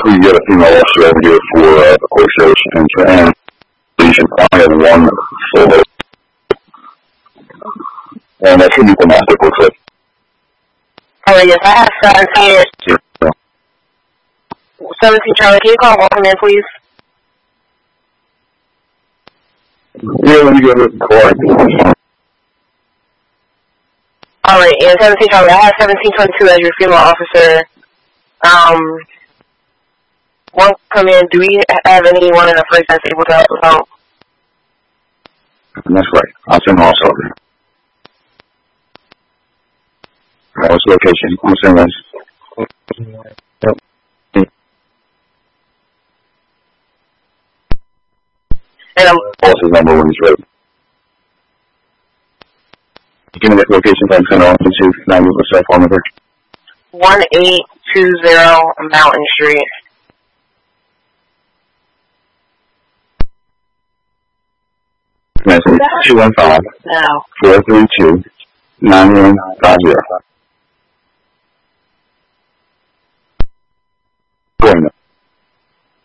we can get a female officer over here for the court service and lesion. I have one full. And that's an equal master portrait. Alright, yes, I have 17. 17 Charlie, can you call Walton in, please? Yeah, let me go to the court. Alright, yeah, 17 Charlie, I have 1722 as your female officer. One come in. Do we have anyone in the first that's able to help us out? That's right. I'll send them also over. Alright, what's the location? I'm gonna send those. Yep. And Boss's number when he's ready. Give me that location so I can send it on to you. Now move the cell phone number. 1820 Mountain Street. That's 215 No. 432 9150.